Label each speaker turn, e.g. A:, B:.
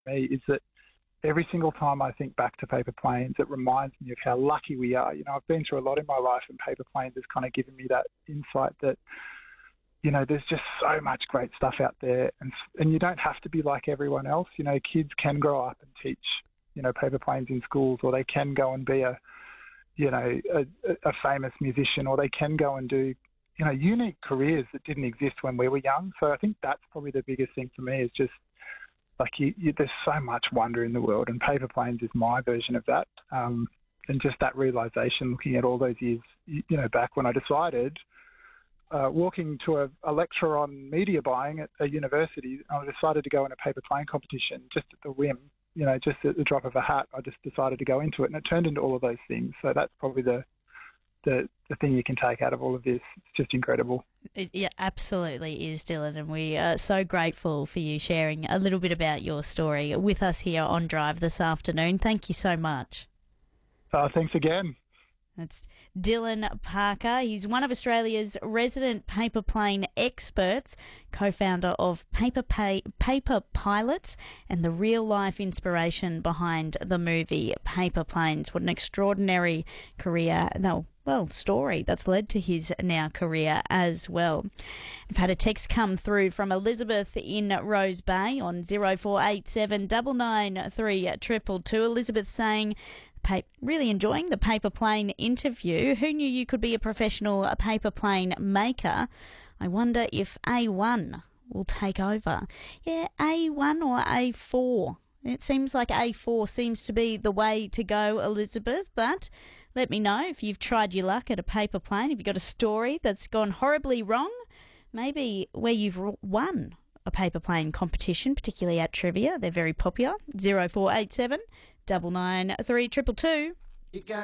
A: me is that every single time I think back to paper planes, it reminds me of how lucky we are. I've been through a lot in my life, and paper planes has kind of given me that insight that, there's just so much great stuff out there, and you don't have to be like everyone else. Kids can grow up and teach, paper planes in schools, or they can go and be a famous musician, or they can go and do, unique careers that didn't exist when we were young. So I think that's probably the biggest thing for me is just, there's so much wonder in the world, and paper planes is my version of that. And just that realisation, looking at all those years, back when I decided, walking to a lecture on media buying at a university, I decided to go in a paper plane competition just at the whim, just at the drop of a hat. I just decided to go into it, and it turned into all of those things. So that's probably the thing you can take out of all of this. It's just incredible.
B: It absolutely is, Dylan, and we are so grateful for you sharing a little bit about your story with us here on Drive this afternoon. Thank you so much.
A: Thanks again.
B: That's Dylan Parker. He's one of Australia's resident paper plane experts, co-founder of Paper Pilots, and the real-life inspiration behind the movie Paper Planes. What an extraordinary career. Story that's led to his now career as well. I've had a text come through from Elizabeth in Rose Bay on 0487 993 222. Elizabeth saying, really enjoying the paper plane interview. Who knew you could be a professional paper plane maker? I wonder if A1 will take over. Yeah, A1 or A4? It seems like A4 seems to be the way to go, Elizabeth, but let me know if you've tried your luck at a paper plane, if you've got a story that's gone horribly wrong, maybe where you've won a paper plane competition, particularly at trivia. They're very popular. 0487 993 222.